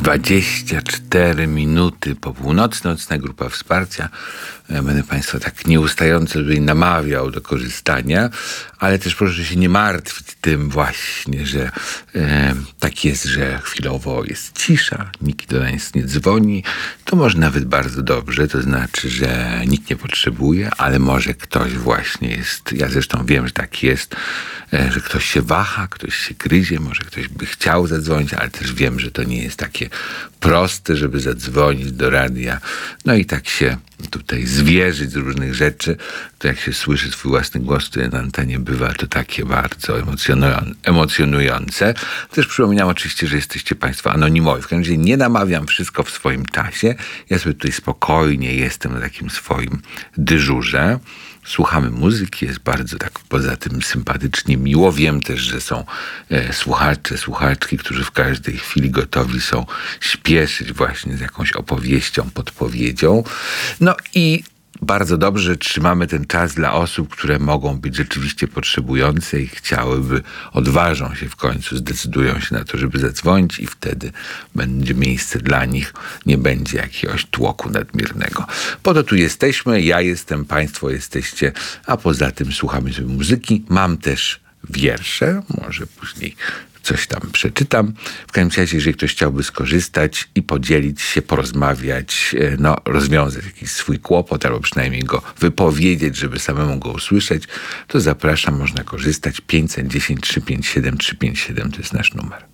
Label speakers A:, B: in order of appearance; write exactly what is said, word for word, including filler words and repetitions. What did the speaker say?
A: dwadzieścia cztery minuty po północy, nocna grupa wsparcia. Ja będę Państwa tak nieustająco tutaj namawiał do korzystania, ale też proszę się nie martwić tym właśnie, że e, tak jest, że chwilowo jest cisza, nikt do nas nie dzwoni. To może nawet bardzo dobrze, to znaczy, że nikt nie potrzebuje, ale może ktoś właśnie jest, ja zresztą wiem, że tak jest, e, że ktoś się waha, ktoś się gryzie, może ktoś by chciał zadzwonić, ale też wiem, że to nie jest takie proste, żeby zadzwonić do radia. No i tak się tutaj zwierzyć z różnych rzeczy, to jak się słyszy swój własny głos, który na antenie bywa, to takie bardzo emocjonujące. Też przypominam oczywiście, że jesteście Państwo anonimowi. W każdym razie nie namawiam, wszystko w swoim czasie. Ja sobie tutaj spokojnie jestem na takim swoim dyżurze. Słuchamy muzyki, jest bardzo tak poza tym sympatycznie, miło. Wiem też, że są e, słuchacze, słuchaczki, którzy w każdej chwili gotowi są śpieszyć właśnie z jakąś opowieścią, podpowiedzią. No i bardzo dobrze, że trzymamy ten czas dla osób, które mogą być rzeczywiście potrzebujące i chciałyby, odważą się w końcu, zdecydują się na to, żeby zadzwonić i wtedy będzie miejsce dla nich, nie będzie jakiegoś tłoku nadmiernego. Po to tu jesteśmy, ja jestem, Państwo jesteście, a poza tym słuchamy sobie muzyki. Mam też wiersze, może później coś tam przeczytam. W każdym razie, jeżeli ktoś chciałby skorzystać i podzielić się, porozmawiać, no, rozwiązać jakiś swój kłopot, albo przynajmniej go wypowiedzieć, żeby samemu go usłyszeć, to zapraszam, można korzystać. pięćset dziesięć, trzysta pięćdziesiąt siedem, trzysta pięćdziesiąt siedem to jest nasz numer.